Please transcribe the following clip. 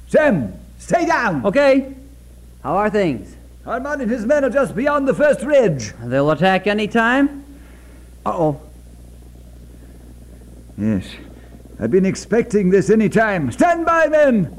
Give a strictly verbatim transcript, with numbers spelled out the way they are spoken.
Sam, stay down! Okay. How are things? Armand and his men are just beyond the first ridge. They'll attack any time? Uh-oh. Yes. I've been expecting this any time. Stand by, men!